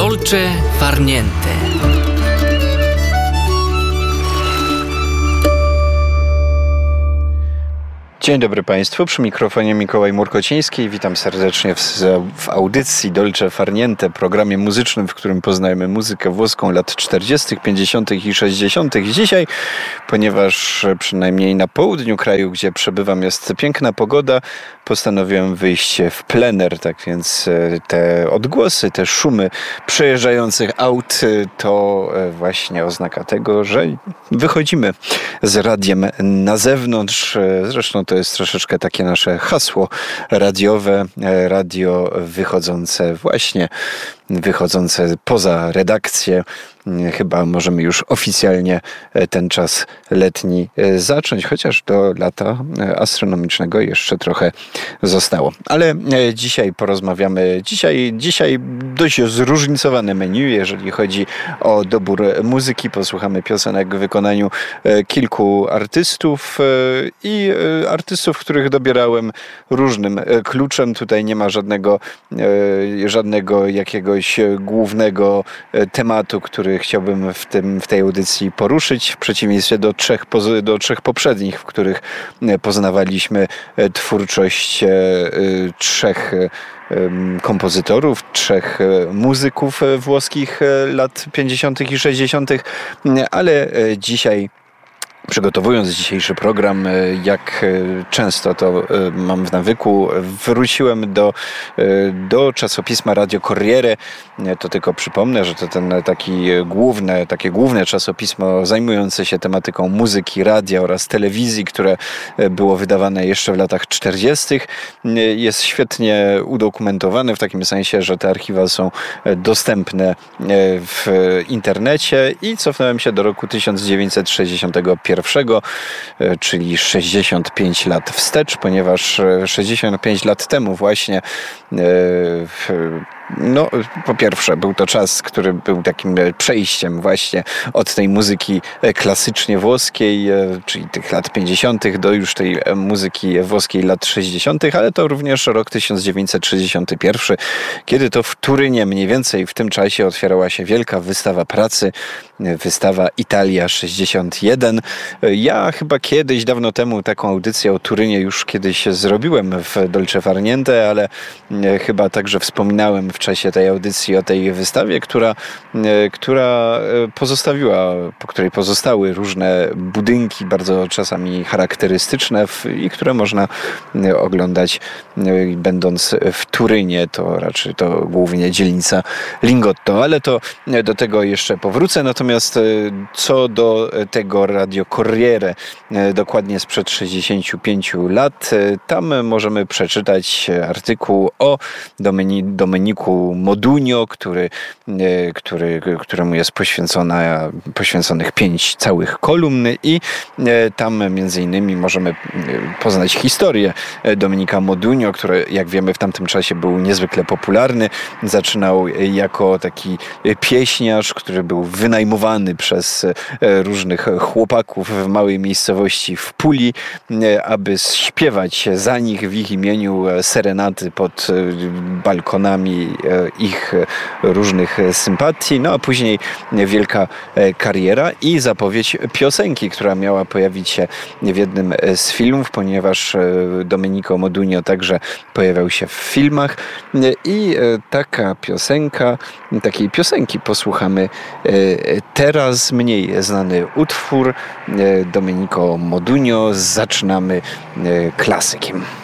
Dolce far niente. Dzień dobry Państwu, przy mikrofonie Mikołaj Murkociński. Witam serdecznie w audycji Dolce far niente, programie muzycznym, w którym poznajemy muzykę włoską lat 40., 50. i 60. Dzisiaj, ponieważ przynajmniej na południu kraju, gdzie przebywam, jest piękna pogoda, postanowiłem wyjść w plener, tak więc te odgłosy, te szumy przejeżdżających aut to właśnie oznaka tego, że wychodzimy z radiem na zewnątrz. Zresztą to jest troszeczkę takie nasze hasło radiowe, radio wychodzące poza redakcję. Chyba możemy już oficjalnie ten czas letni zacząć, chociaż do lata astronomicznego jeszcze trochę zostało. Ale dzisiaj porozmawiamy, dzisiaj dość zróżnicowane menu, jeżeli chodzi o dobór muzyki. Posłuchamy piosenek w wykonaniu kilku artystów i artystów, których dobierałem różnym kluczem. Tutaj nie ma żadnego jakiegoś głównego tematu, który chciałbym w tej audycji poruszyć, w przeciwieństwie do trzech poprzednich, w których poznawaliśmy twórczość trzech kompozytorów, trzech muzyków włoskich lat 50. i 60., ale dzisiaj, przygotowując dzisiejszy program, jak często to mam w nawyku, wróciłem do czasopisma Radio Corriere. To tylko przypomnę, że to takie główne czasopismo zajmujące się tematyką muzyki, radia oraz telewizji, które było wydawane jeszcze w latach 40. Jest świetnie udokumentowane w takim sensie, że te archiwa są dostępne w internecie i cofnąłem się do roku 1961, czyli 65 lat wstecz, ponieważ 65 lat temu właśnie po pierwsze był to czas, który był takim przejściem właśnie od tej muzyki klasycznie włoskiej, czyli tych lat 50. do już tej muzyki włoskiej lat 60., ale to również rok 1961, kiedy to w Turynie mniej więcej w tym czasie otwierała się wielka wystawa pracy, wystawa Italia 61. Ja chyba kiedyś, dawno temu, taką audycję o Turynie już kiedyś zrobiłem w Dolce far niente, ale chyba także wspominałem w czasie tej audycji o tej wystawie, po której pozostały różne budynki, bardzo czasami charakterystyczne i które można oglądać będąc w Turynie. To raczej to głównie dzielnica Lingotto, ale to do tego jeszcze powrócę. Natomiast co do tego Radio Corriere, dokładnie sprzed 65 lat, tam możemy przeczytać artykuł o Domeniku Modugno, któremu jest poświęconych 5 całych kolumn i tam między innymi możemy poznać historię Domenica Modugno, który, jak wiemy, w tamtym czasie był niezwykle popularny. Zaczynał jako taki pieśniarz, który był wynajmowany przez różnych chłopaków w małej miejscowości w Puli, aby śpiewać za nich w ich imieniu serenaty pod balkonami ich różnych sympatii, a później wielka kariera i zapowiedź piosenki, która miała pojawić się w jednym z filmów, ponieważ Domenico Modugno także pojawiał się w filmach i takiej piosenki posłuchamy teraz. Mniej znany utwór Domenico Modugno. Zaczynamy klasykiem.